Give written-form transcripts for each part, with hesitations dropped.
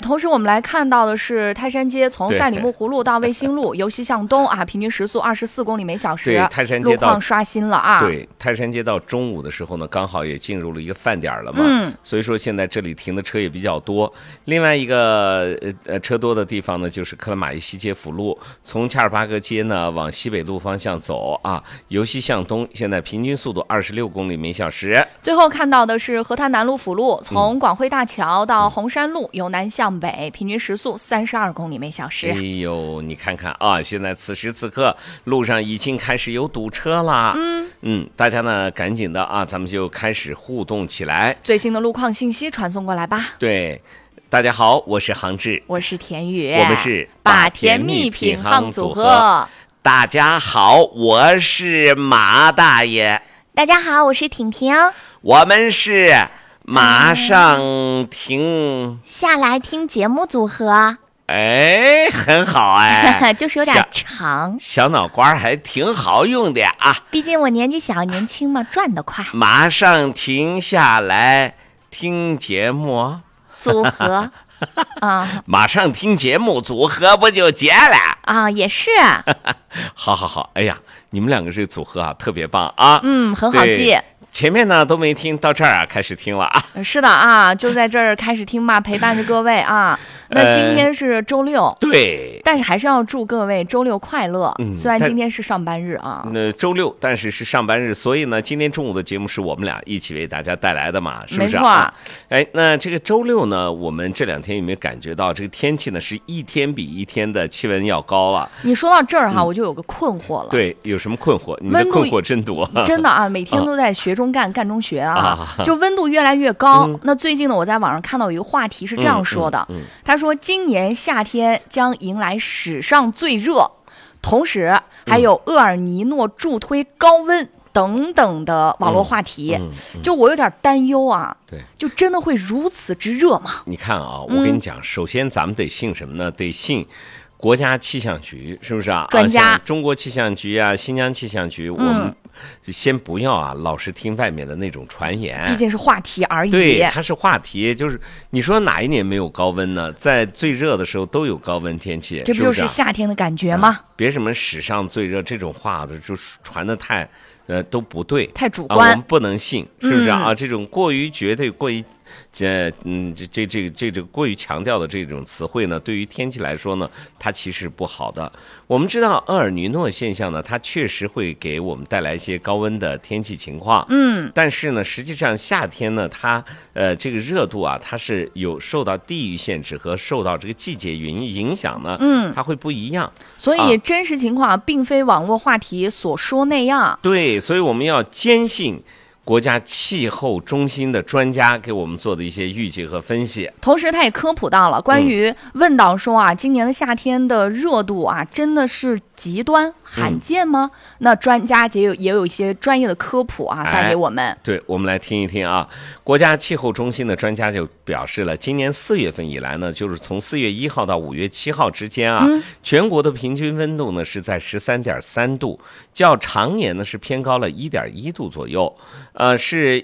同时我们来看到的是泰山街从赛里木湖路到卫星路由西向东啊，平均时速24公里每小时。 对，泰山街路况刷新了啊。 对，泰山街到中午的时候呢，刚好也进入了一个饭点了嘛。所以说现在这里停的车也比较多。另外一个车多的地方呢，就是克拉玛依西街辅路，从恰尔巴格街呢往西北路方向走啊，由西向东，现在平均速度26公里每小时。 最后看到的是河滩南路辅路，从广汇大桥到红山路由南向北，平均时速32公里每小时。 哎呦，你看看啊，现在此时此刻路上已经开始有堵车啦。大家呢赶紧的啊，咱们就开始互动起来。 最新的路况信息传送过来吧。 对，大家好，我是杭志， 我是田宇， 我们是把甜蜜品夯组合。 大家好，我是马大爷。 大家好，我是婷婷。 我们是马上停下来听节目组合。 哎，很好哎， 就是有点长， 小脑瓜还挺好用的啊。 毕竟我年纪小，年轻嘛，转得快。 马上停下来听节目组合啊， 马上听节目组合不就结了啊？也是。 好好好，哎呀，你们两个这个组合啊，特别棒啊。 很好记。 前面呢都没听到这儿啊，开始听了啊。 是的啊，就在这儿开始听吧，陪伴着各位啊。那今天是周六， 对， 但是还是要祝各位周六快乐。虽然今天是上班日啊， 周六，但是是上班日，所以呢，今天中午的节目是我们俩一起为大家带来的嘛，是不是啊？ 没错。 哎，那这个周六呢，我们这2天有没有感觉到这个天气呢是一天比一天的气温要高了？ 你说到这儿哈，我就有个困惑了。 对，有什么困惑？你的困惑真多， 真的啊，每天都在学中干，干中学啊，就温度越来越高。那最近呢，我在网上看到有一个话题是这样说的，他说今年夏天将迎来史上最热，同时还有厄尔尼诺助推高温等等的网络话题。就我有点担忧啊， 对， 就真的会如此之热吗？ 你看啊，我跟你讲，首先咱们得信什么呢？得信国家气象局，是不是啊？ 专家， 中国气象局啊，新疆气象局，我们先不要啊，老是听外面的那种传言， 毕竟是话题而已。 对，它是话题，就是你说哪一年没有高温呢？在最热的时候都有高温天气， 这不就是夏天的感觉吗？ 别什么史上最热这种话的，就传的太都不对， 太主观， 我们不能信，是不是啊？这种过于绝对、过于这过于强调的这种词汇呢，对于天气来说呢，它其实不好的。我们知道厄尔尼诺现象呢，它确实会给我们带来一些高温的天气情况。但是呢，实际上夏天呢，它这个热度啊，它是有受到地域限制和受到这个季节影响呢，它会不一样。 所以真实情况并非网络话题所说那样。 对，所以我们要坚信国家气候中心的专家给我们做的一些预计和分析， 同时他也科普到了关于问到说啊，今年的夏天的热度啊，真的是极端罕见吗？那专家也有一些专业的科普啊，带给我们。 对，我们来听一听啊。国家气候中心的专家就表示了，今年4月份以来呢，就是从4月1号到5月7号之间啊，全国的平均温度呢是在13.3度，较常年呢是偏高了1.1度左右，是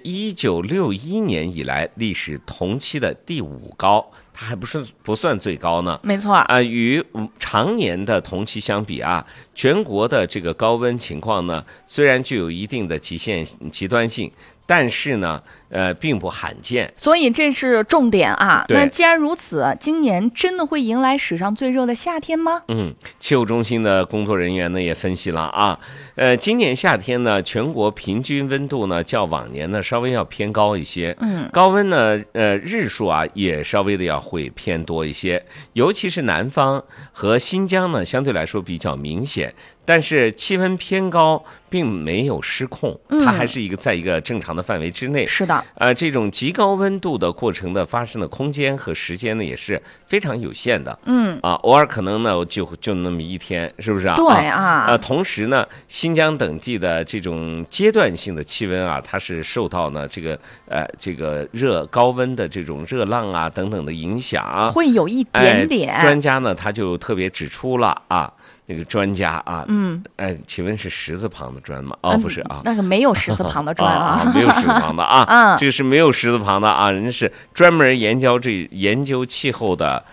1961年以来历史同期的第5高。它还不算最高呢， 没错与常年的同期相比啊，全国的这个高温情况呢，虽然具有一定的极端性，但是呢，并不罕见， 所以这是重点啊。 对， 那既然如此，今年真的会迎来史上最热的夏天吗？ 气候中心的工作人员呢也分析了啊，今年夏天呢，全国平均温度呢较往年呢稍微要偏高一些，高温呢，日数啊也稍微的要会偏多一些，尤其是南方和新疆呢，相对来说比较明显。但是气温偏高并没有失控，它还是在一个正常的范围之内。 是的， 这种极高温度的过程的发生的空间和时间呢也是非常有限的。偶尔可能呢就那么一天，是不是啊？ 对啊。 同时呢，新疆等地的这种阶段性的气温啊，它是受到呢这个高温的这种热浪啊等等的影响， 会有一点点。 专家呢他就特别指出了啊。那个专家啊，请问是石字旁的专吗？不是啊， 那个没有石字旁的专啊， 没有石字旁的啊，这个是没有石字旁的啊，人家是专门研究气候的